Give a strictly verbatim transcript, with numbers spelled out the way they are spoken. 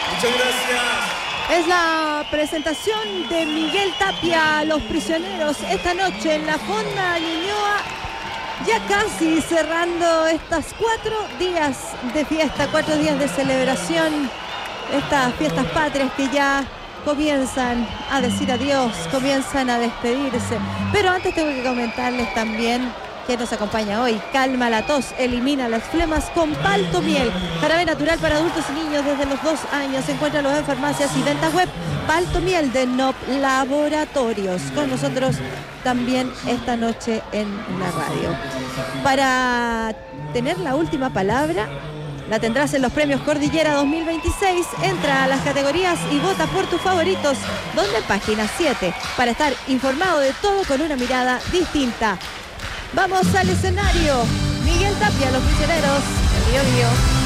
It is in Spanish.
Muchas gracias. Es la presentación de Miguel Tapia, Los Prisioneros, esta noche en la Fonda Ñuñoa, ya casi cerrando estos cuatro días de fiesta, cuatro días de celebración, estas fiestas patrias que ya comienzan a decir adiós, comienzan a despedirse. Pero antes tengo que comentarles también que nos acompaña hoy. Calma la tos, elimina las flemas con Palto Miel. Jarabe natural para adultos y niños desde los dos años. Encuéntralos en farmacias y ventas web. Palto Miel de N O P Laboratorios. Con nosotros también esta noche en la radio. Para tener la última palabra, la tendrás en los premios Cordillera dos mil veintiséis. Entra a las categorías y vota por tus favoritos, donde en página siete, para estar informado de todo con una mirada distinta. Vamos al escenario. Miguel Tapia, Los Prisioneros, el Bío Bío.